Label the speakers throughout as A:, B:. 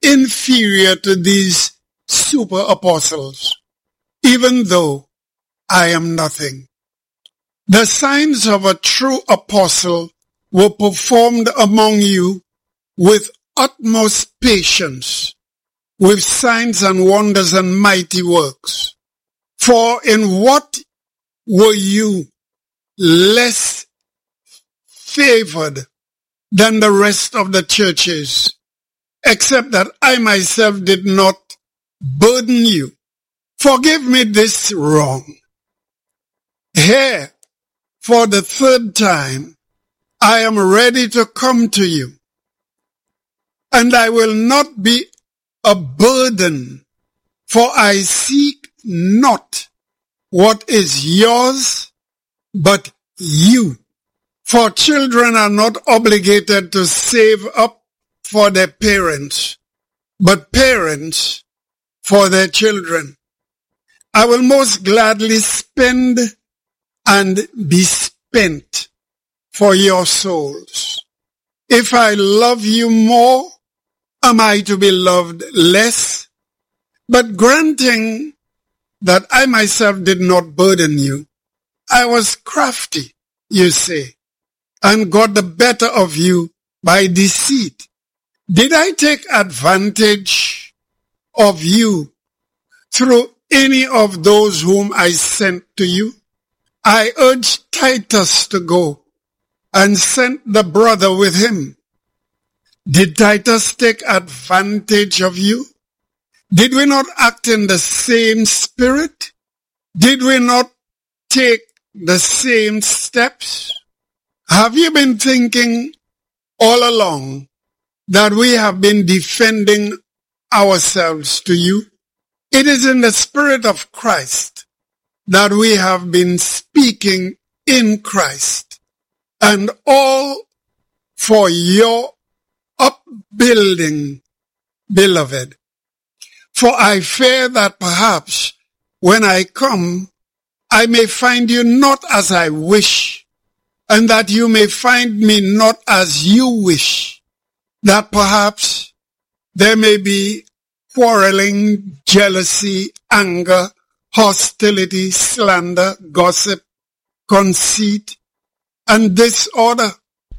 A: inferior to these super apostles, even though I am nothing. The signs of a true apostle were performed among you with utmost patience, with signs and wonders and mighty works. For in what were you less favored than the rest of the churches, except that I myself did not burden you? Forgive me this wrong. Here, for the third time, I am ready to come to you, and I will not be a burden, for I seek not what is yours, but you. For children are not obligated to save up for their parents, but parents for their children. I will most gladly spend and be spent for your souls. If I love you more, am I to be loved less? But granting that I myself did not burden you, I was crafty, you say, and got the better of you by deceit. Did I take advantage of you through any of those whom I sent to you? I urged Titus to go and sent the brother with him. Did Titus take advantage of you? Did we not act in the same spirit? Did we not take the same steps? Have you been thinking all along that we have been defending ourselves to you? It is in the Spirit of Christ that we have been speaking in Christ, and all for your upbuilding, beloved. For I fear that perhaps when I come, I may find you not as I wish, and that you may find me not as you wish, that perhaps there may be quarreling, jealousy, anger, hostility, slander, gossip, conceit, and disorder.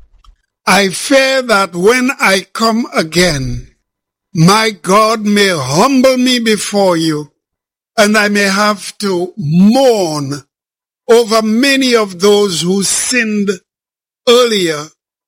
A: I fear that when I come again, my God may humble me before you, and I may have to mourn over many of those who sinned earlier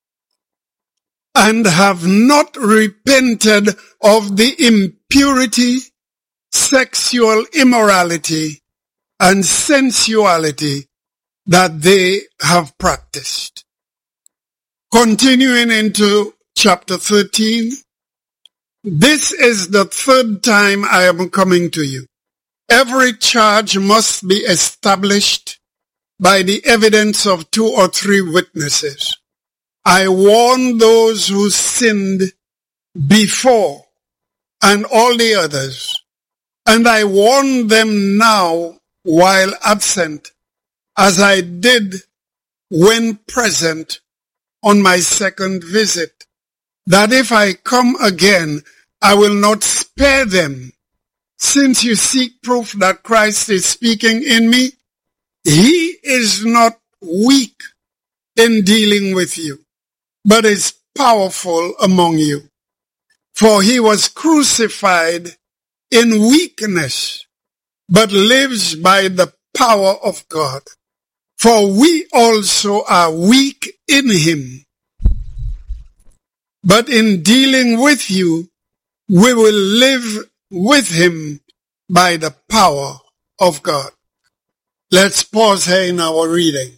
A: and have not repented of the impurity, sexual immorality, and sensuality that they have practiced. Continuing into chapter 13, this is the third time I am coming to you. Every charge must be established by the evidence of 2 or 3 witnesses. I warn those who sinned before and all the others, and I warn them now while absent, as I did when present on my second visit, that if I come again, I will not spare them. Since you seek proof that Christ is speaking in me, he is not weak in dealing with you, but is powerful among you. For he was crucified in weakness, but lives by the power of God. For we also are weak in him, but in dealing with you, we will live with him by the power of God. Let's pause here in our reading.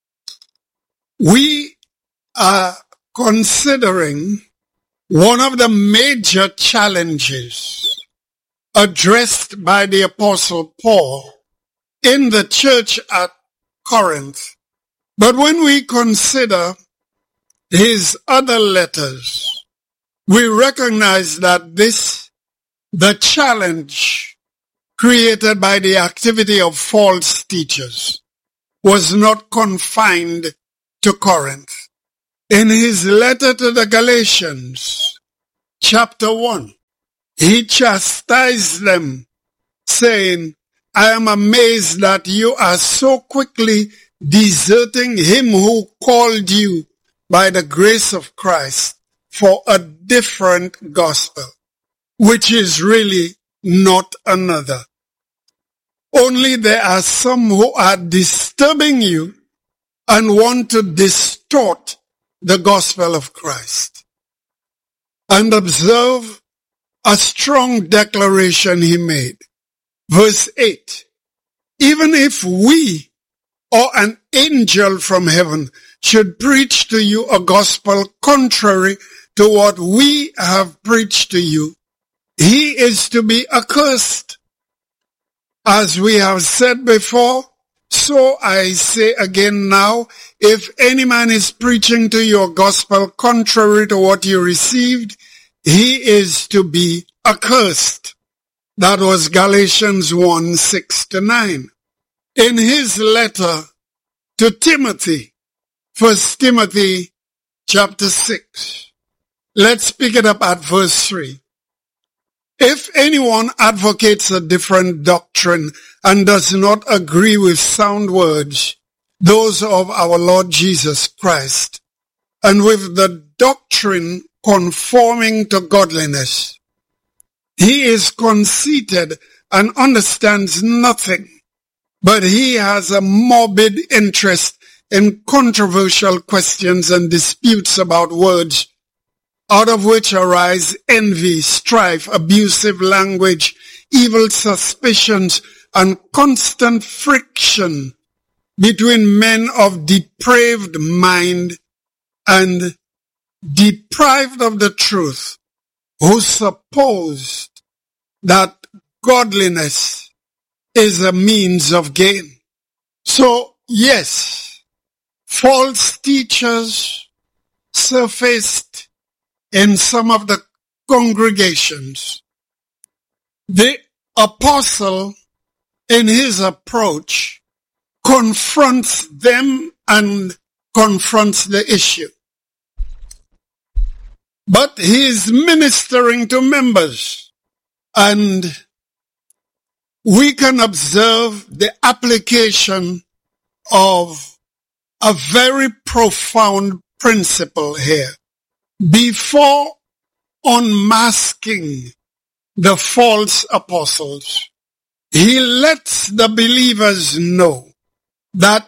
A: We are considering one of the major challenges addressed by the Apostle Paul in the church at Corinth. But when we consider his other letters, we recognize that the challenge created by the activity of false teachers, was not confined to Corinth. In his letter to the Galatians, chapter 1, he chastised them, saying, I am amazed that you are so quickly deserting him who called you by the grace of Christ for a different gospel, which is really not another. Only there are some who are disturbing you and want to distort the gospel of Christ. And observe a strong declaration he made. Verse 8, even if we or an angel from heaven should preach to you a gospel contrary to what we have preached to you, he is to be accursed. As we have said before, so I say again now, if any man is preaching to you a gospel contrary to what you received, he is to be accursed. That was Galatians 1, 6-9. In his letter to Timothy, 1 Timothy chapter 6, let's pick it up at verse 3. If anyone advocates a different doctrine and does not agree with sound words, those of our Lord Jesus Christ, and with the doctrine conforming to godliness, he is conceited and understands nothing, but he has a morbid interest in controversial questions and disputes about words, out of which arise envy, strife, abusive language, evil suspicions, and constant friction between men of depraved mind and deprived of the truth, who supposed that godliness is a means of gain. So, yes, false teachers surfaced in some of the congregations. The apostle, in his approach, confronts them and confronts the issue. But he is ministering to members, and we can observe the application of a very profound principle here. Before unmasking the false apostles, he lets the believers know that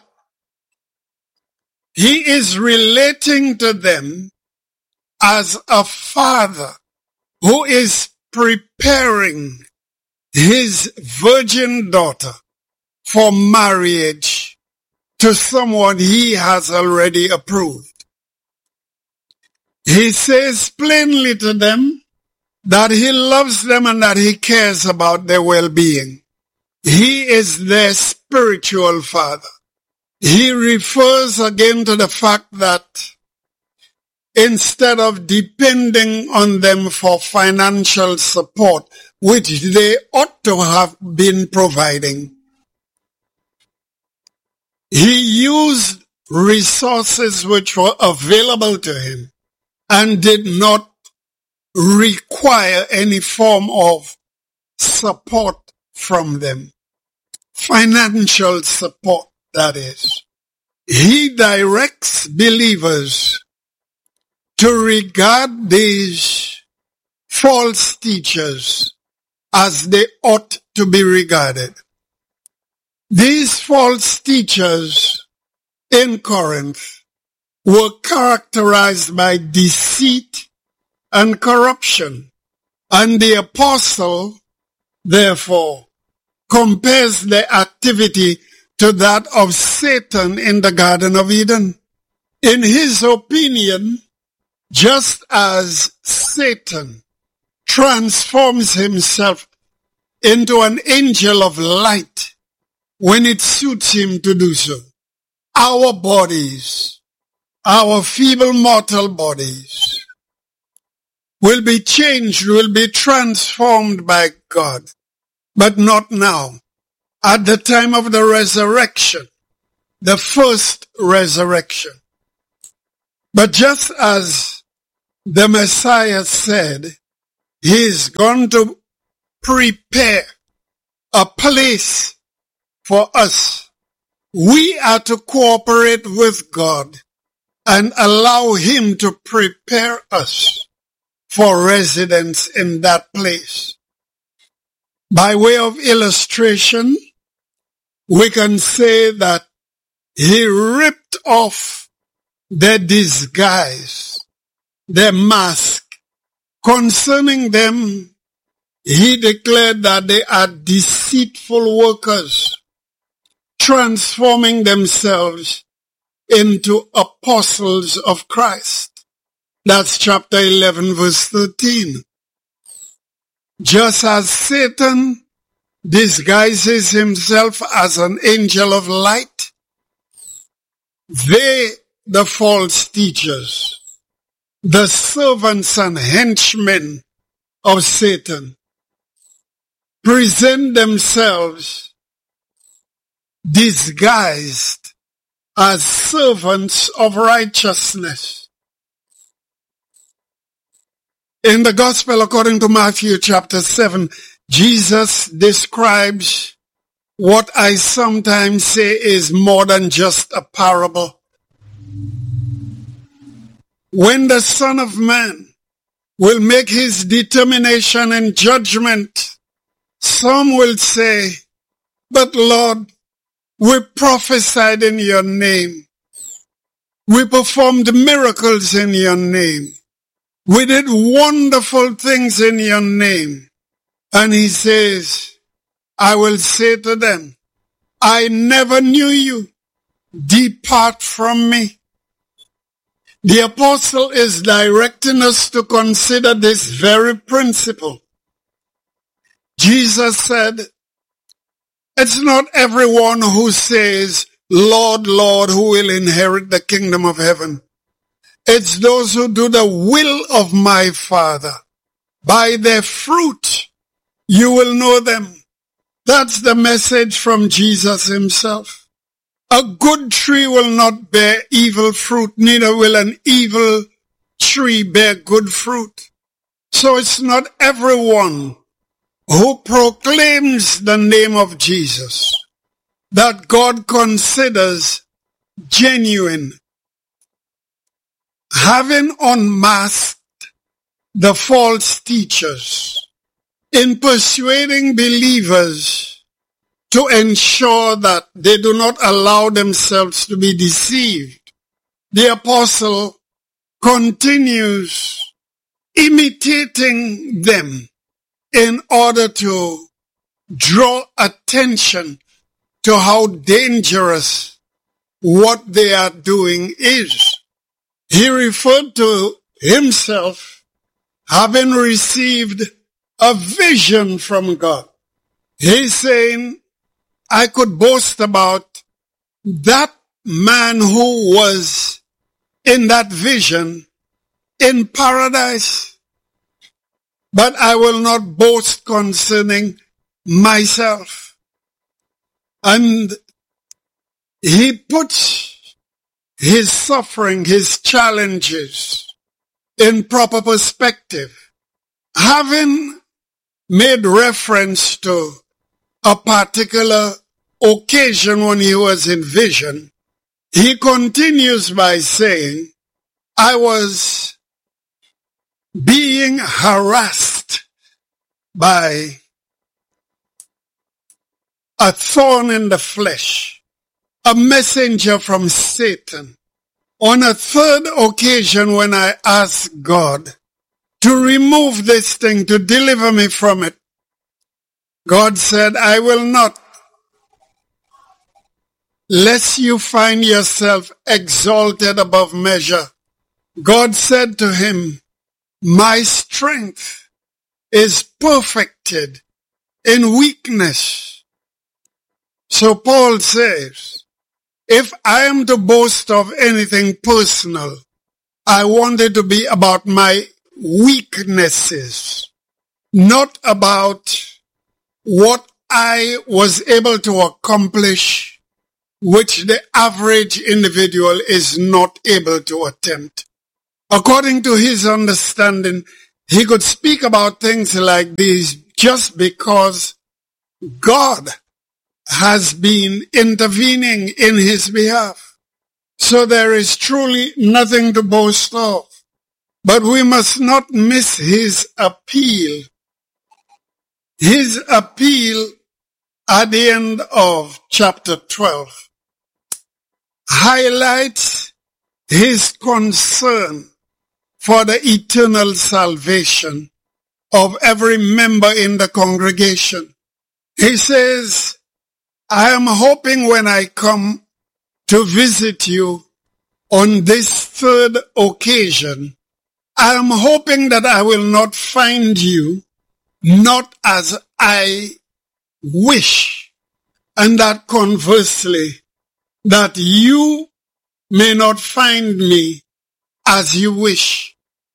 A: he is relating to them as a father who is preparing his virgin daughter for marriage to someone he has already approved. He says plainly to them that he loves them and that he cares about their well-being. He is their spiritual father. He refers again to the fact that instead of depending on them for financial support, which they ought to have been providing, he used resources which were available to him and did not require any form of support from them. Financial support, that is. He directs believers to regard these false teachers as they ought to be regarded. These false teachers in Corinth were characterized by deceit and corruption, and the apostle, therefore, compares their activity to that of Satan in the Garden of Eden. In his opinion, just as Satan transforms himself into an angel of light when it suits him to do so, our bodies, our feeble mortal bodies, will be changed, will be transformed by God, but not now. At the time of the resurrection, the first resurrection. But just as the Messiah said, He's going to prepare a place for us. We are to cooperate with God and allow Him to prepare us for residence in that place. By way of illustration, we can say that He ripped off their disguise, their mask. Concerning them, He declared that they are deceitful workers, transforming themselves into apostles of Christ. That's chapter 11, verse 13. Just as Satan disguises himself as an angel of light, they, the false teachers, the servants and henchmen of Satan, present themselves disguised as servants of righteousness. In the Gospel according to Matthew chapter 7, Jesus describes what I sometimes say is more than just a parable. When the Son of Man will make His determination and judgment, some will say, but Lord, we prophesied in your name. We performed miracles in your name. We did wonderful things in your name. And He says, I will say to them, I never knew you. Depart from me. The apostle is directing us to consider this very principle. Jesus said, it's not everyone who says, Lord, Lord, who will inherit the kingdom of heaven. It's those who do the will of my Father. By their fruit, you will know them. That's the message from Jesus Himself. A good tree will not bear evil fruit, neither will an evil tree bear good fruit. So it's not everyone who proclaims the name of Jesus that God considers genuine. Having unmasked the false teachers in persuading believers to ensure that they do not allow themselves to be deceived, the apostle continues imitating them in order to draw attention to how dangerous what they are doing is. He referred to himself having received a vision from God. He's saying, I could boast about that man who was in that vision in paradise, but I will not boast concerning myself. And he puts his suffering, his challenges in proper perspective. Having made reference to a particular occasion when he was in vision, he continues by saying, I was being harassed by a thorn in the flesh, a messenger from Satan. On a third occasion when I asked God to remove this thing, to deliver me from it, God said, I will not, lest you find yourself exalted above measure. God said to him, my strength is perfected in weakness. So Paul says, if I am to boast of anything personal, I want it to be about my weaknesses, not about what I was able to accomplish, which the average individual is not able to attempt. According to his understanding, he could speak about things like these just because God has been intervening in his behalf. So there is truly nothing to boast of. But we must not miss his appeal. His appeal at the end of chapter 12 highlights his concern for the eternal salvation of every member in the congregation. He says, I am hoping when I come to visit you on this third occasion, I am hoping that I will not find you not as I wish, and that conversely, that you may not find me as you wish.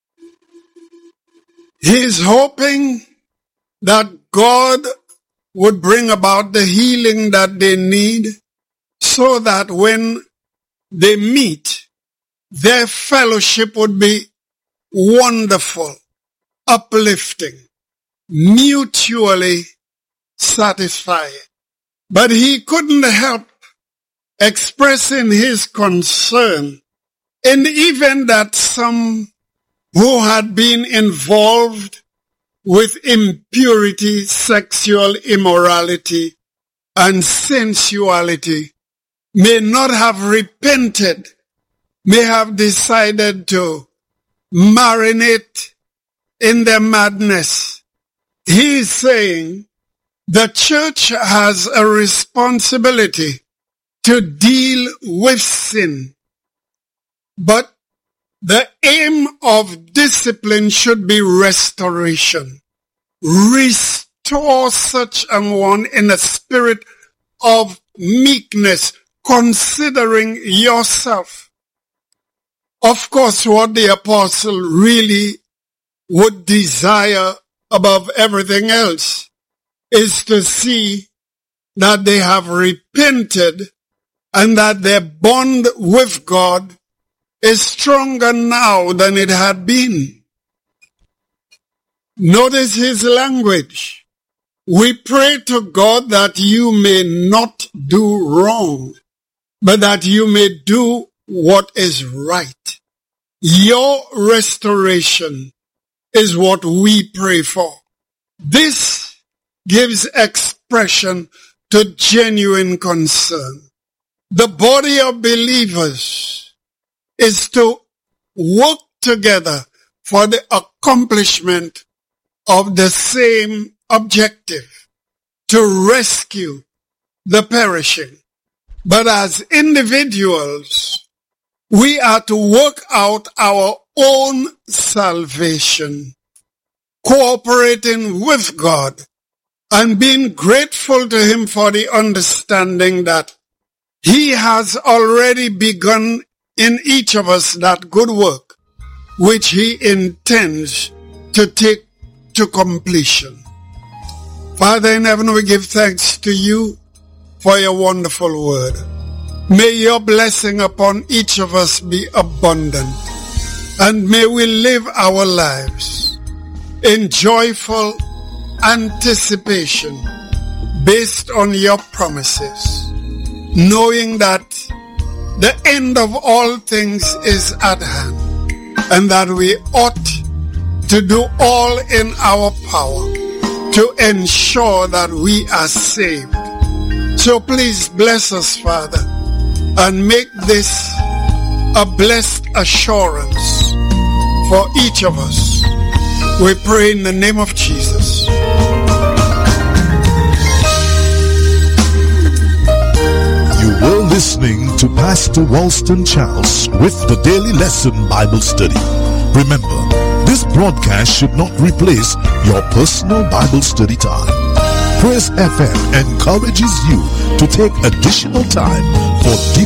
A: He is hoping that God would bring about the healing that they need so that when they meet, their fellowship would be wonderful, uplifting, mutually satisfying. But he couldn't help expressing his concern in the event that some who had been involved with impurity, sexual immorality, and sensuality may not have repented, may have decided to marinate in their madness. He is saying the church has a responsibility to deal with sin, but the aim of discipline should be restoration. Restore such an one in a spirit of meekness, considering yourself. Of course, what the apostle really would desire above everything else is to see that they have repented and that their bond with God is stronger now than it had been. Notice his language. We pray to God that you may not do wrong, but that you may do what is right. Your restoration is what we pray for. This gives expression to genuine concern. The body of believers is to work together for the accomplishment of the same objective, to rescue the perishing. But as individuals, we are to work out our own salvation, cooperating with God and being grateful to him for the understanding that he has already begun in each of us that good work which he intends to take to completion. Father in heaven, we give thanks to you for your wonderful word. May your blessing upon each of us be abundant, and may we live our lives in joyful anticipation based on your promises, knowing that the end of all things is at hand, and that we ought to do all in our power to ensure that we are saved. So please bless us, Father, and make this a blessed assurance for each of us. We pray in the name of Jesus.
B: You were listening to Pastor Walston Charles with the Daily Lesson Bible Study. Remember, this broadcast should not replace your personal Bible study time. Praise FM encourages you to take additional time for